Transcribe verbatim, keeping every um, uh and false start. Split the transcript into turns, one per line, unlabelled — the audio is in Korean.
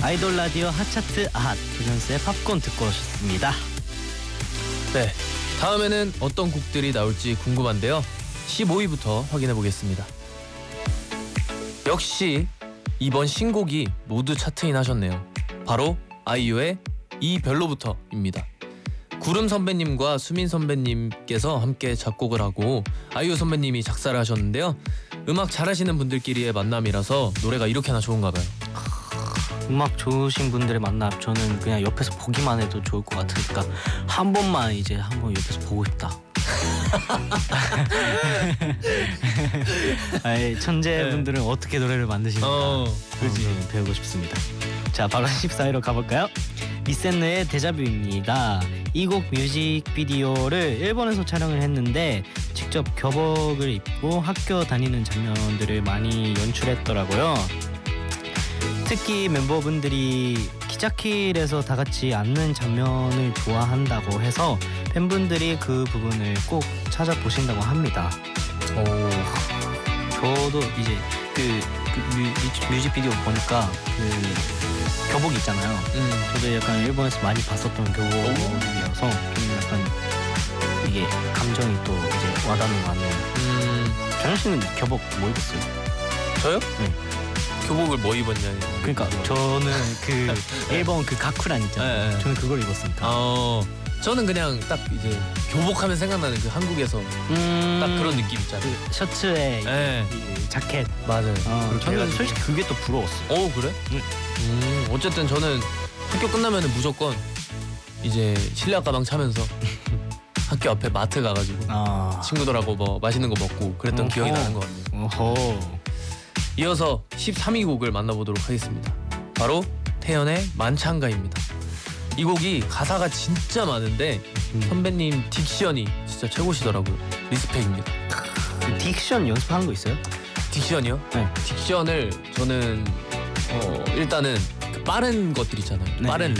아이돌 라디오 핫차트 아핫 조현수의 팝콘 듣고 오셨습니다.
네, 다음에는 어떤 곡들이 나올지 궁금한데요. 십오 위부터 확인해 보겠습니다. 역시 이번 신곡이 모두 차트인 하셨네요. 바로 아이유의 이 별로부터입니다. 구름 선배님과 수민 선배님께서 함께 작곡을 하고 아이유 선배님이 작사를 하셨는데요. 음악 잘하시는 분들끼리의 만남이라서 노래가 이렇게나 좋은가 봐요.
음악 좋으신 분들의 만남, 저는 그냥 옆에서 보기만 해도 좋을 것 같으니까 한 번만 이제 한번 옆에서 보고 싶다. 아이, 천재분들은 네. 어떻게 노래를 만드시는가
어,
그렇지. 배우고 싶습니다. 자, 바로 십사 위로 가볼까요? 미센느의 데자뷰입니다. 이 곡 뮤직비디오를 일본에서 촬영을 했는데 직접 교복을 입고 학교 다니는 장면들을 많이 연출했더라고요. 특히 멤버분들이 기차길에서 다 같이 앉는 장면을 좋아한다고 해서 팬분들이 그 부분을 꼭 찾아보신다고 합니다.
오.
저도 이제 그, 그 뮤, 뮤직비디오 보니까 그 교복 있잖아요.
음.
저도 약간 일본에서 많이 봤었던 교복이어서 좀 약간 이게 감정이 또 이제 와닿는 것 같네요.
음.
정현 씨는 교복 뭐 입었어요?
저요?
네.
교복을 뭐 입었냐?
그러니까 저는 그 일본 그 가쿠란 있잖아요.
네, 네.
저는 그걸 입었습니다.
어, 저는 그냥 딱 이제 교복하면 생각나는 그 한국에서
음...
딱 그런 느낌 있잖아요.
그 셔츠에
네.
이 자켓.
맞아요.
어, 저는
해가지고.
솔직히 그게 또 부러웠어요.
어, 그래?
응.
음, 어쨌든 저는 학교 끝나면은 무조건 이제 실내화 가방 차면서 학교 앞에 마트 가가지고
아...
친구들하고 뭐 맛있는 거 먹고 그랬던
어허.
기억이 나는 것 같네요.
오호.
이어서 십삼 위 곡을 만나보도록 하겠습니다. 바로 태연의 만찬가입니다. 이 곡이 가사가 진짜 많은데
음.
선배님 딕션이 진짜 최고시더라고요. 리스펙입니다.
딕션 연습하는 거 있어요?
딕션이요?
네.
딕션을 저는 어, 일단은 그 빠른 것들 있잖아요.
네.
빠른